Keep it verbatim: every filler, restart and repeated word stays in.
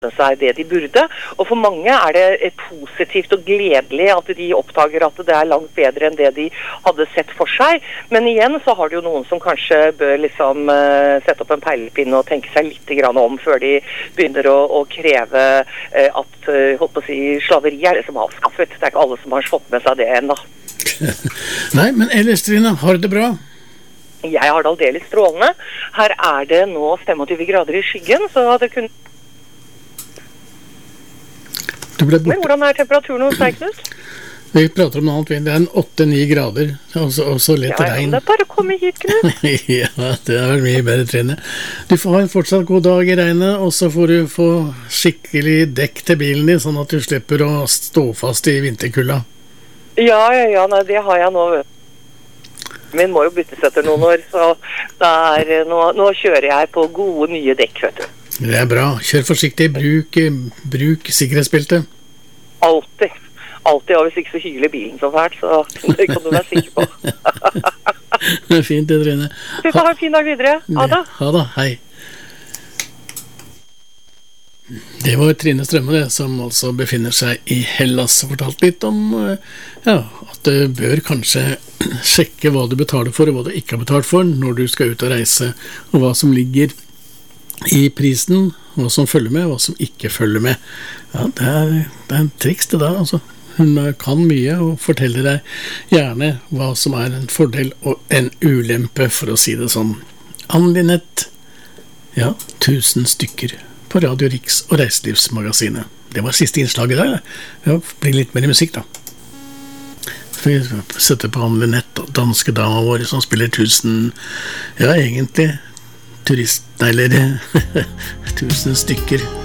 seg det de burde, og for mange er det positivt og gledelig at de oppdager at det er langt bedre enn det de hadde sett for seg, men igjen så har det jo noen som kanskje bør liksom uh, sette opp en peilepinne og tenke seg litt grann om før de begynner å, å kreve uh, at uh, holdt på å si, slaveri er det som er avskaffet. Det er ikke alle som har fått med seg det ennå. Nei, men ellers Trine, har du det bra? Jeg har det aldeles strålende. Her er det nå femogtyve grader i skyggen, så det kunne Men hvordan er temperaturen hos deg, Knut? Vi prater om noe annet, det er en åtte ni grader, og så, og så lett ja, regn. Ja, det er bare å komme hit, Knut. Ja, det er vel mye bedre, Trine. Du får ha en fortsatt god dag i regnet, og så får du få skikkelig dekk til bilen din, sånn at du slipper å stå fast i vinterkulda. Ja, ja, ja, nei, det har jeg nå. Min må jo byttes etter noen år, så der, nå, nå kjører jeg på gode nye dekk, vet du. Det er bra. Kjør forsiktig. Bruk, bruk sikkerhetsbelte. Alltid. Alltid, og hvis ikke så hyler bilen så fælt, så det kan du være sikker på. Det er fint det, Trine. Du får ha en fin dag videre. Ha det. Ha det. Hei. Det var Trine Strømme det, som altså befinner seg i Hellas, og fortalt litt om ja, at du bør kanskje sjekke hva du betaler for, og hva du ikke har betalt for når du skal ut og reise, og hva som ligger i prisen, hva som følger med, hva som ikke følger med. Ja, det er, det er en triks det der, altså. Hun kan mye og forteller deg gjerne hva som er en fordel og en ulempe, for å si det sånn. Ann-Linette, ja, tusen stykker på Radio Riks og Reiselivsmagasinet. Det var siste innslag i dag. Ja, blir litt mer musikk da. Vi setter på Ann-Linette og danske dama våre som spiller tusen, ja, egentlig turist, eller tusen stykker